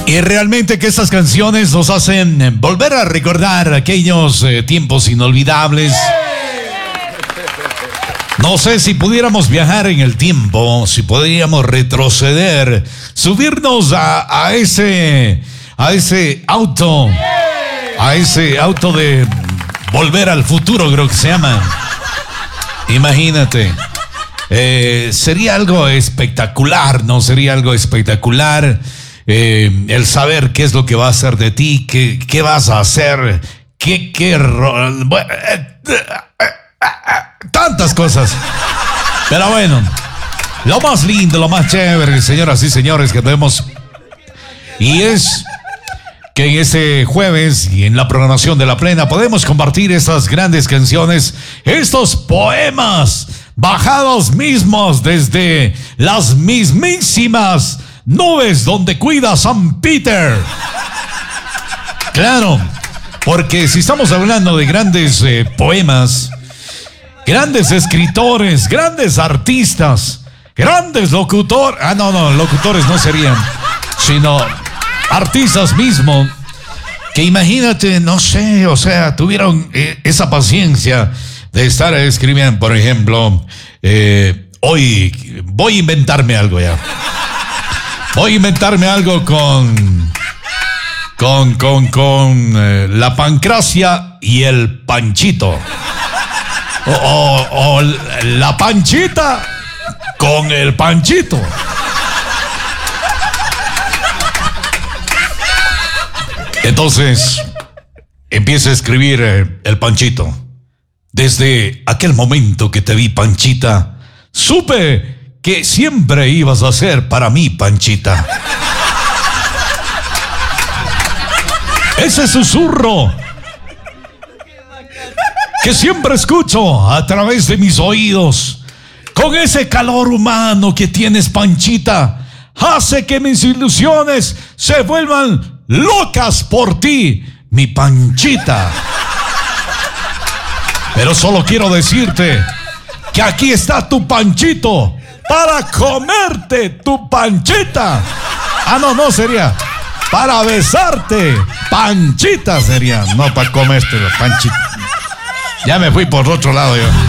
Y realmente que estas canciones nos hacen volver a recordar aquellos tiempos inolvidables. No sé si pudiéramos viajar en el tiempo, si podríamos retroceder, subirnos a ese auto de Volver al Futuro, creo que se llama. Imagínate. Sería algo espectacular, ¿no? Sería algo espectacular. El saber qué es lo que va a hacer de ti, qué vas a hacer, tantas cosas. Pero bueno, lo más lindo, lo más chévere, señoras y señores, que tenemos, y es que en ese jueves y en la programación de La Plena podemos compartir estas grandes canciones, estos poemas bajados mismos desde las mismísimas nubes donde cuida San Peter. Claro, porque si estamos hablando de grandes poemas, grandes escritores, grandes artistas, grandes locutores, locutores no serían, sino artistas mismos, que imagínate, no sé, o sea, tuvieron esa paciencia de estar escribiendo, por ejemplo, hoy voy a inventarme algo ya. Voy a inventarme algo con la Pancracia y el Panchito. O la Panchita con el Panchito. Entonces, empieza a escribir el Panchito. Desde aquel momento que te vi, Panchita, supe que siempre ibas a ser para mí, Panchita. Ese susurro que siempre escucho a través de mis oídos, con ese calor humano que tienes, Panchita, hace que mis ilusiones se vuelvan locas por ti, mi Panchita. Pero solo quiero decirte que aquí está tu Panchito para comerte tu Panchita. No sería para besarte. Panchita sería, no para comerte, Panchita. Ya me fui por otro lado yo.